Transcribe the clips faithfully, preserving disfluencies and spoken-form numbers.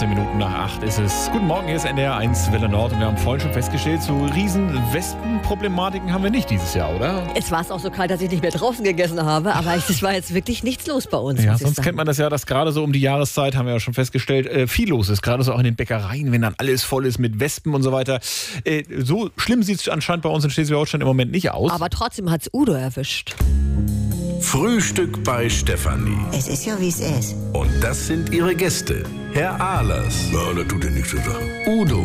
fünfzehn Minuten nach acht ist es. Guten Morgen, hier ist N D R eins Welle Nord und wir haben vorhin schon festgestellt, so riesen Wespenproblematiken haben wir nicht dieses Jahr, oder? Es war auch so kalt, dass ich nicht mehr draußen gegessen habe, aber es war jetzt wirklich nichts los bei uns. Ja, sonst kennt man das ja, dass gerade so um die Jahreszeit, haben wir ja schon festgestellt, äh, viel los ist. Gerade so auch in den Bäckereien, wenn dann alles voll ist mit Wespen und so weiter. Äh, so schlimm sieht es anscheinend bei uns in Schleswig-Holstein im Moment nicht aus. Aber trotzdem hat's Udo erwischt. Frühstück bei Stefanie. Es ist ja, wie es ist. Und das sind ihre Gäste. Herr Ahlers. Ja, das tut dir nichts zu sagen. Udo.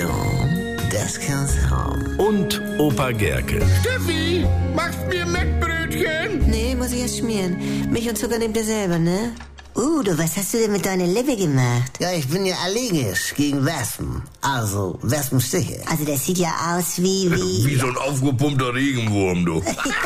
Ja, das kann's haben. Und Opa Gerke. Steffi, machst mir Mettbrötchen? Nee, muss ich erst schmieren. Milch und Zucker nehmt ihr selber, ne? Udo, was hast du denn mit deiner Lippe gemacht? Ja, ich bin ja allergisch gegen Wespen. Also, Wespenstiche. Also, das sieht ja aus wie, wie... Wie so ein aufgepumpter Regenwurm, du. Ja,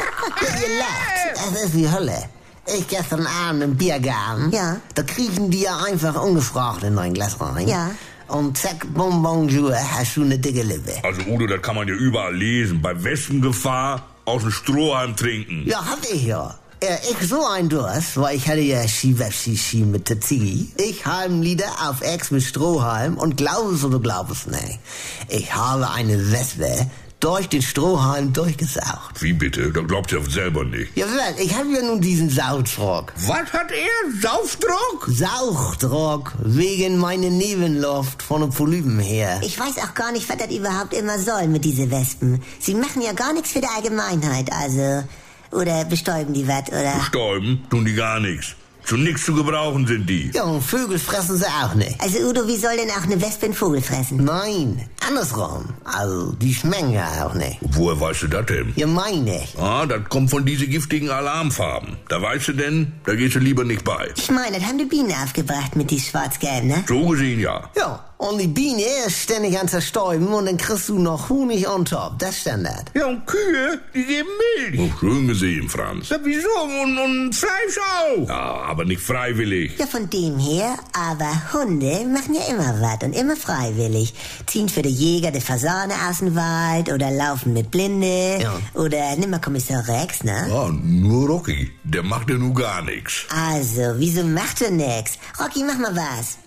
ihr lacht. Das ist wie Hölle. Ich gestern Abend im Biergarten. Ja. Da kriechen die ja einfach ungefragt in dein Glas rein. Ja. Und zack, bom, bonjour, hast du eine dicke Lippe. Also Udo, das kann man ja überall lesen. Bei Wespengefahr aus dem Strohhalm trinken. Ja, hatte ich ja. Ja, ich so ein Durst, weil ich hatte ja Ski-Websi-Ski mit der Ziggy. Ich halben Liter auf Ex mit Strohhalm und glaub es oder glaub es nicht. Ich habe eine Wespe durch den Strohhalm durchgesaugt. Wie bitte? Da glaubt ihr selber nicht. Ja, was? Ich habe ja nun diesen Sauchdruck. Was hat er? Saufdruck? Sauchdruck wegen meiner Nebenluft von den Polypen her. Ich weiß auch gar nicht, was das überhaupt immer soll mit diesen Wespen. Sie machen ja gar nichts für die Allgemeinheit, also... Oder bestäuben die was, oder? Bestäuben tun die gar nichts. Zu nichts zu gebrauchen sind die. Ja, und Vögel fressen sie auch nicht. Also Udo, wie soll denn auch eine Wespe einen Vogel fressen? Nein, andersrum. Also, die schmecken ja auch nicht. Woher weißt du das denn? Ja, meine ich. Ah, das kommt von diesen giftigen Alarmfarben. Da weißt du denn, da gehst du lieber nicht bei. Ich meine, das haben die Bienen aufgebracht mit die schwarz-gelb, ne? So gesehen ja. Ja, und die Biene ist ständig an zerstäuben und dann kriegst du noch Honig on top. Das ist Standard. Ja, und Kühe, die geben Milch. Oh, schön gesehen, Franz. Ja, wieso? Und, und Fleisch auch. Ja, aber nicht freiwillig. Ja, von dem her, aber Hunde machen ja immer was und immer freiwillig. Ziehen für die Jäger die Fasane aus dem Wald oder laufen mit Blinde. Ja. Oder nimm mal Kommissar Rex, ne? Ja, nur Rocky. Der macht ja nun gar nichts. Also, wieso macht er nix? Rocky, mach mal was.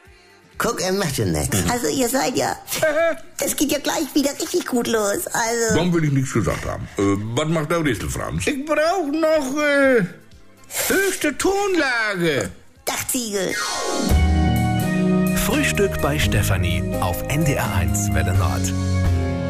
Guck, er macht ja nichts. Also, ihr seid ja... Das geht ja gleich wieder richtig gut los, also... Warum will ich nichts gesagt haben? Äh, was macht der Rissel, Franz? Ich brauch noch, äh, höchste Tonlage. Dachziegel. Frühstück bei Stefanie auf N D R eins Welle Nord.